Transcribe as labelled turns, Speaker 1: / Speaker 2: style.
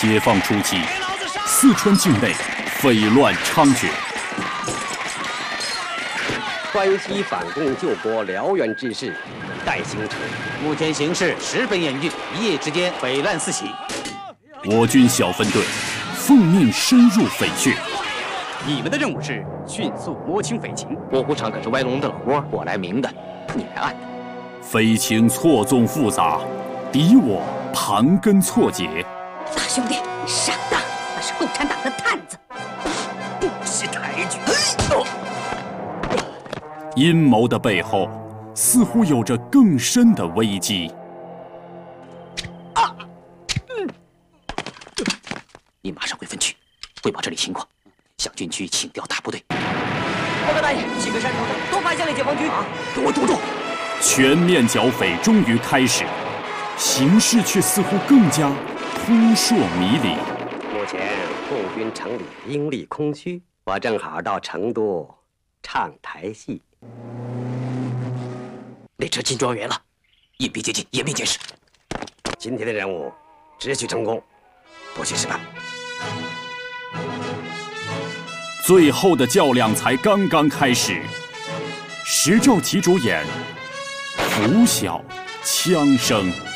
Speaker 1: 解放初期，四川境内匪乱猖獗。
Speaker 2: 川西反共救国辽源之势待形成。
Speaker 3: 目前形势十分严峻，一夜之间匪乱四起。
Speaker 1: 我军小分队奉命深入匪穴。
Speaker 4: 你们的任务是迅速摸清匪情。
Speaker 5: 卧虎场可是歪龙的老窝，我来明的，你来暗的。
Speaker 1: 匪情错综复杂，敌我盘根错节。
Speaker 6: 大兄弟，上当！那是共产党的探子，不识抬举。
Speaker 1: 阴谋的背后，似乎有着更深的危机。
Speaker 5: 你马上回分区汇报这里情况，向军区请调大部队。
Speaker 7: 报告大爷，几个山头上都发现了解放军。
Speaker 5: 给我堵住！
Speaker 1: 全面剿匪终于开始，形势却似乎更加扑朔迷离。
Speaker 2: 目前共军城里兵力空虚，我正好到成都唱台戏。
Speaker 5: 列车进庄园了，隐蔽接近，严密监视。
Speaker 2: 今天的任务只许成功，不许失败。
Speaker 1: 最后的较量才刚刚开始。石兆琪主演，拂晓枪声。